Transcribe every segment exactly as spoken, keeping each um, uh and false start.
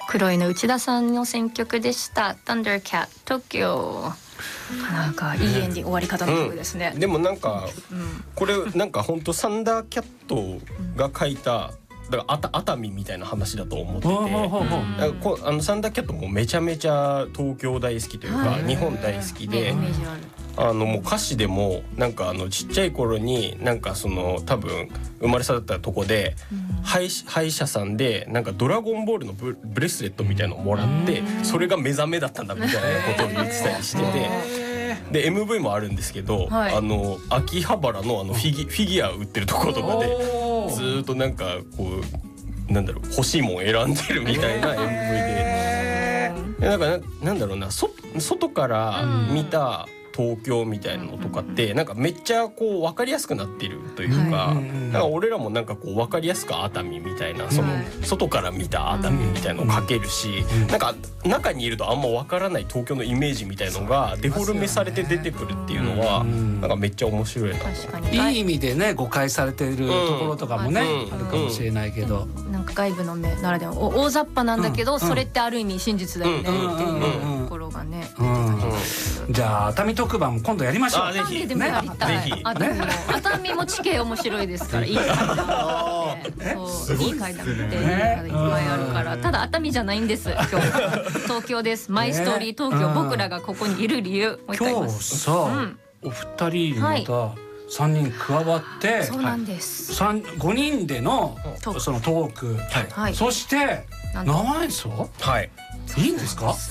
黒いの内田さんの選曲でした。 Thundercat Tokyo。なんかいいエンディング、終わり方の曲ですね、 うん、でもなんか、うん、これなんか本当サンダーキャットが書いただから熱海みたいな話だと思ってて、こあのサンダーキャットもめちゃめちゃ東京大好きというか日本大好きで、あのもう歌詞でもなんかあのちっちゃい頃になんかその多分生まれ育ったとこで歯医歯医者さんでなんかドラゴンボールの ブ, ブレスレットみたいのをもらってそれが目覚めだったんだみたいなことを言ってたりしてて。で エムブイ もあるんですけど、はい、あの秋葉原のあのフィギ、フィギュア売ってるところとかでずっとなんかこうなんだろう欲しいもん選んでるみたいな エムブイ で、なんか な, なんだろうなそ外から見た東京みたいなのとかってなんかめっちゃこう分かりやすくなってるというか、なんか俺らもなんかこう分かりやすく熱海みたいなその外から見た熱海みたいなのを書けるし、なんか中にいるとあんま分からない東京のイメージみたいのがデフォルメされて出てくるっていうのはなんかめっちゃ面白いなと。 いい意味でね誤解されているところとかもねあるかもしれないけど、 なんか外部の目ならでは大雑把なんだけどそれってある意味真実だよねっていうところがね。 じゃあ熱海特番も今度やりましょう。 熱海でもやりたい。熱海も地形面白いですからいい階段っていい階段っていっぱいあるから、ただ熱海じゃないんです今日東京です。マイストーリー東京、僕らがここにいる理由もう一回言います。 今日さお二人またさんにん加わってそうなんですごにんでのそのトーク、そして生演奏いいんですか？はい、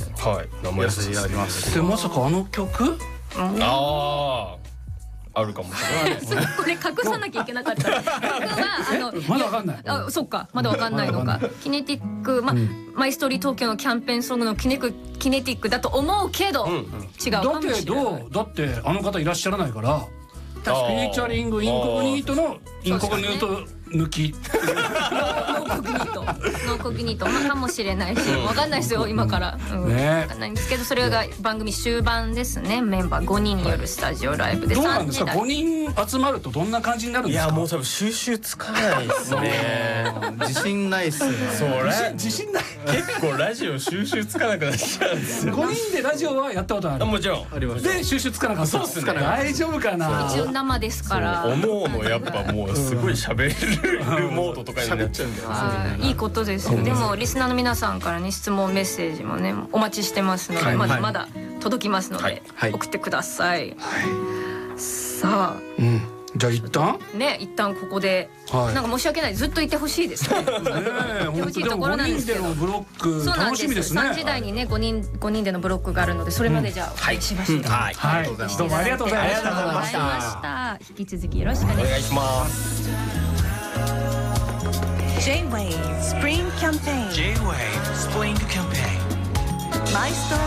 生演奏やります。 でまさかあの曲？ ああ、あるかもしれないですね。 これ隠さなきゃいけなかった。僕はあのまだわかんない。 あ、そっか、まだわかんないのか。キネティック、まマイストーリー東京のキャンペーンソングのキネクキネティックだと思うけど違うかもしれない。 だってどうだってあの方いらっしゃらないから。フィーチャリングインコグニートのインコグニート抜きノーコグニートノーコグニートかもしれないし分かんないですよ今から、うんね、分かんないんですけど、それが番組終盤ですね。メンバーごにんによるスタジオライブでどうなんですか？ごにん集まるとどんな感じになるんですか？ いやもう多分収集つかないですね。 自信ないっすね。 そう自信ない。 結構ラジオ収集つかなくなっちゃうんですよ。 ごにんでラジオはやったことある？ もちろんあります。 で収集つかなかった。 そうっすね。 大丈夫かな？ 一応生ですから。 おのおのやっぱもうすごい喋るモードとかになっちゃうんだよ。 いいことですよ。でもリスナーの皆さんからね質問メッセージもねお待ちしてますので、まだまだ届きますので送ってください。さあ、 じゃあ一旦ね一旦ここでなんか申し訳ないずっといてほしいですね。 欲しいところなんですけど。ブロック楽しみですね。 さんじ台にねごにんごにんでのブロックがあるのでそれまでじゃあしばしば。 はい。どうもありがとうございました。 引き続きよろしくお願いします。 J-Wave Spring Campaign. J-Wave Spring Campaign. My Story